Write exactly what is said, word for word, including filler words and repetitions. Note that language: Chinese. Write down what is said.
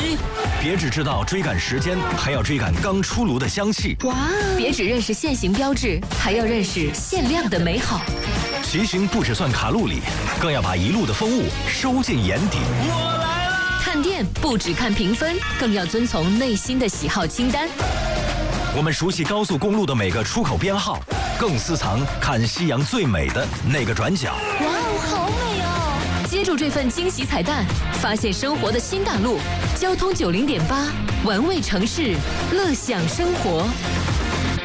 机。别只知道追赶时间，还要追赶刚出炉的香气。 哇！别只认识限行标志，还要认识限量的美好。 骑行不只算卡路里，更要把一路的风物收进眼底。 我来了！ 看店不只看评分，更要遵从内心的喜好清单。 我们熟悉高速公路的每个出口编号，更私藏看夕阳最美的那个转角。 哇哦，好美哦！接住这份惊喜彩蛋，发现生活的新大陆。交通九零点八，玩味城市，乐享生活。